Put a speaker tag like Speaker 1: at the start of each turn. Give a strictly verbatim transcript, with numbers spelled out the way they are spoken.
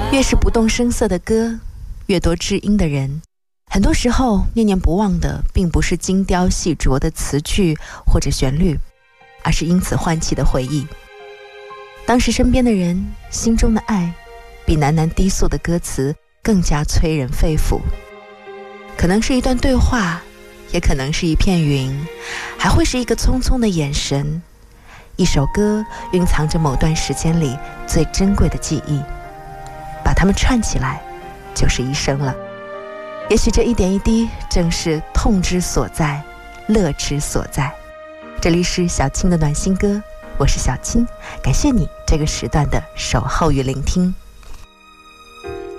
Speaker 1: 越是不动声色的歌，越多知音的人。很多时候念念不忘的并不是精雕细琢的词句或者旋律，而是因此唤起的回忆。当时身边的人心中的爱，比喃喃低诉的歌词更加催人肺腑。可能是一段对话，也可能是一片云，还会是一个匆匆的眼神。一首歌蕴藏着某段时间里最珍贵的记忆，把它们串起来就是一生了。也许这一点一滴正是痛之所在，乐之所在。这里是小青的暖心歌，我是小青，感谢你这个时段的守候与聆听。